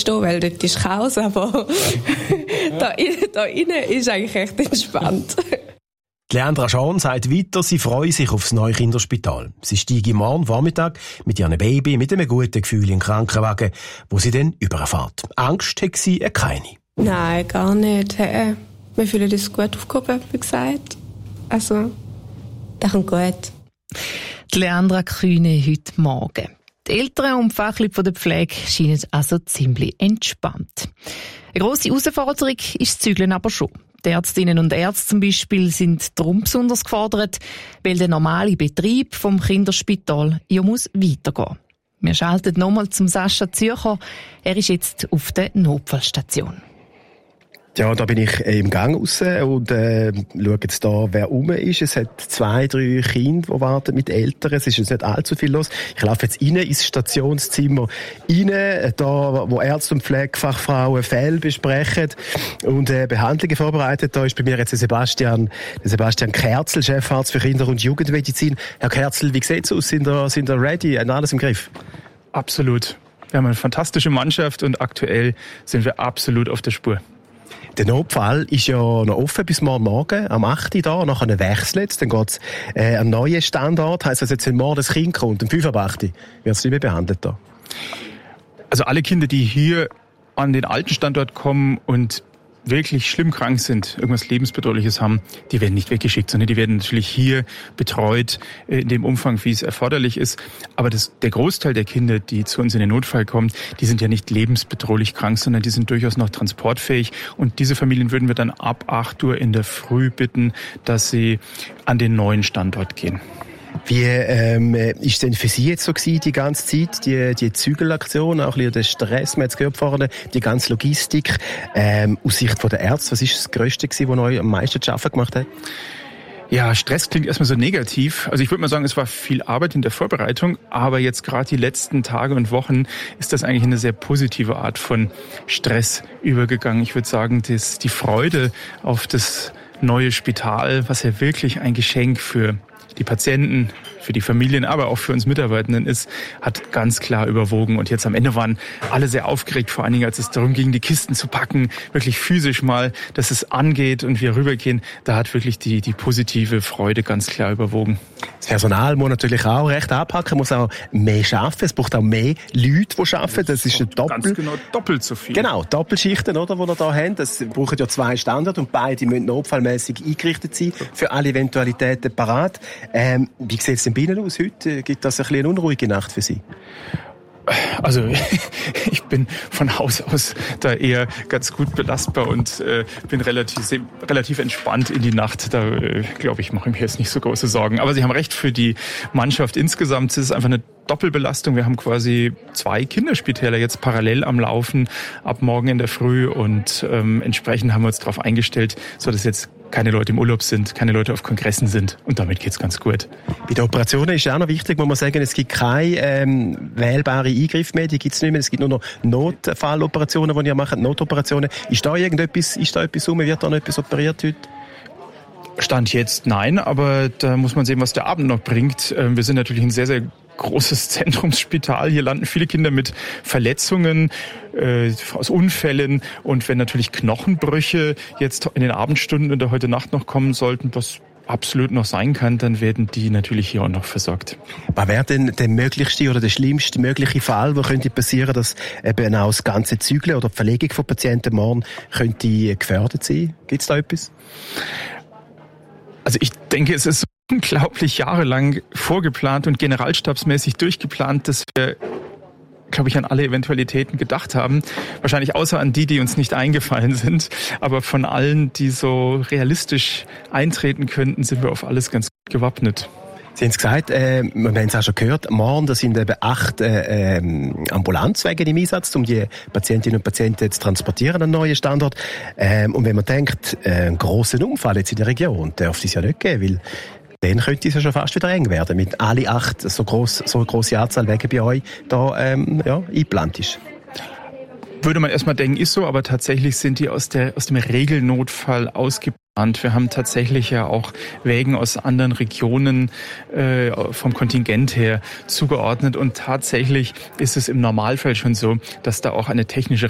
stehen, weil dort ist Chaos, aber da innen ist eigentlich echt entspannt. Leandra Schahn sagt weiter, sie freue sich auf das neue Kinderspital. Sie steige morgen Vormittag mit ihrem Baby mit einem guten Gefühl in den Krankenwagen, wo sie dann überfährt. Angst hat sie keine. Nein, gar nicht. Wir fühlen uns gut aufgehoben, wie gesagt. Also, das kommt gut. Die Leandra Kühne heute Morgen. Die Eltern und die Fachleute der Pflege scheinen also ziemlich entspannt. Eine grosse Herausforderung ist das Zügeln aber schon. Die Ärztinnen und Ärzte zum Beispiel sind darum besonders gefordert, weil der normale Betrieb vom Kinderspital ja muss weitergehen. Wir schalten nochmal zum Sascha Zürcher. Er ist jetzt auf der Notfallstation. Ja, da bin ich im Gang raus und schaue jetzt da, wer rum ist. Es hat 2, 3 Kinder, die warten mit Eltern. Es ist jetzt nicht allzu viel los. Ich laufe jetzt rein ins Stationszimmer rein, da wo Ärzte und Pflegefachfrauen Fälle besprechen und Behandlungen vorbereitet. Da ist bei mir jetzt der Sebastian Kerzel, Chefarzt für Kinder- und Jugendmedizin. Herr Kerzel, wie sieht's aus? Sind ihr ready? Alles im Griff? Absolut. Wir haben eine fantastische Mannschaft und aktuell sind wir absolut auf der Spur. Der Notfall ist ja noch offen bis morgen am 8. da, nachher wechselt es, dann geht's an einen neuen Standort, heisst das jetzt, wenn morgen das Kind kommt, am 5. ab 8. wird es nicht mehr behandelt da? Also alle Kinder, die hier an den alten Standort kommen und wirklich schlimm krank sind, irgendwas Lebensbedrohliches haben, die werden nicht weggeschickt, sondern die werden natürlich hier betreut in dem Umfang, wie es erforderlich ist. Aber der Großteil der Kinder, die zu uns in den Notfall kommen, die sind ja nicht lebensbedrohlich krank, sondern die sind durchaus noch transportfähig. Und diese Familien würden wir dann ab 8 Uhr in der Früh bitten, dass sie an den neuen Standort gehen. Wie ist denn für Sie jetzt so gewesen, die ganze Zeit, die Zügelaktion, auch ein bisschen der Stress, man hat es gehört vorne, die ganze Logistik, aus Sicht der Ärzte, was ist das Größte gewesen, was euch am meisten zu arbeiten gemacht hat? Ja, Stress klingt erstmal so negativ. Also ich würde mal sagen, es war viel Arbeit in der Vorbereitung, aber jetzt gerade die letzten Tage und Wochen ist das eigentlich in eine sehr positive Art von Stress übergegangen. Ich würde sagen, die Freude auf das neue Spital, was ja wirklich ein Geschenk für die Patienten, für die Familien, aber auch für uns Mitarbeitenden ist, hat ganz klar überwogen. Und jetzt am Ende waren alle sehr aufgeregt, vor allen Dingen, als es darum ging, die Kisten zu packen, wirklich physisch mal, dass es angeht und wir rübergehen. Da hat wirklich die positive Freude ganz klar überwogen. Das Personal muss natürlich auch recht anpacken, muss auch mehr arbeiten. Es braucht auch mehr Leute, die arbeiten. Das ist ganz genau doppelt so viel. Genau, Doppelschichten, oder, die wir da haben. Das brauchen ja 2 Standorte und beide müssen notfallmäßig eingerichtet sein, für alle Eventualitäten parat. Wie sieht es denn bei Ihnen aus heute? Gibt das ein bisschen eine unruhige Nacht für Sie? Also ich bin von Haus aus da eher ganz gut belastbar und bin relativ entspannt in die Nacht. Da glaube ich, mache ich mir jetzt nicht so große Sorgen. Aber Sie haben recht, für die Mannschaft insgesamt ist es einfach eine Doppelbelastung. Wir haben quasi 2 Kinderspitäler jetzt parallel am Laufen ab morgen in der Früh und entsprechend haben wir uns darauf eingestellt, so dass jetzt keine Leute im Urlaub sind, keine Leute auf Kongressen sind und damit geht's ganz gut. Bei den Operationen ist ja auch noch wichtig, muss man sagen, es gibt keine wählbare Eingriffe mehr, die gibt's nicht mehr, es gibt nur noch Notfalloperationen, die ihr macht, Notoperationen. Ist da etwas wird da noch etwas operiert heute? Stand jetzt nein, aber da muss man sehen, was der Abend noch bringt. Wir sind natürlich ein sehr, sehr großes Zentrumsspital. Hier landen viele Kinder mit Verletzungen aus Unfällen. Und wenn natürlich Knochenbrüche jetzt in den Abendstunden oder heute Nacht noch kommen sollten, was absolut noch sein kann, dann werden die natürlich hier auch noch versorgt. Was wäre denn der möglichste oder der schlimmste mögliche Fall, wo könnte passieren, dass eben auch das ganze Zügeln oder die Verlegung von Patienten morgen könnte gefährdet sein? Gibt es da etwas? Also ich denke, es ist unglaublich jahrelang vorgeplant und generalstabsmäßig durchgeplant, dass wir, glaube ich, an alle Eventualitäten gedacht haben. Wahrscheinlich außer an die uns nicht eingefallen sind. Aber von allen, die so realistisch eintreten könnten, sind wir auf alles ganz gut gewappnet. Sie haben es gesagt, wir haben es auch schon gehört, morgen da sind eben 8 Ambulanzwagen im Einsatz, um die Patientinnen und Patienten zu transportieren an einen neuen Standort. Und wenn man denkt, einen grossen Unfall jetzt in der Region, darf es ja nicht geben, weil dann könnte es ja schon fast wieder eng werden, mit alle 8 so eine grosse Anzahl Wegen bei euch da eingeplant ist. Würde man erstmal denken, ist so, aber tatsächlich sind die aus dem Regelnotfall ausgeplant. Wir haben tatsächlich ja auch Wägen aus anderen Regionen vom Kontingent her zugeordnet und tatsächlich ist es im Normalfall schon so, dass da auch eine technische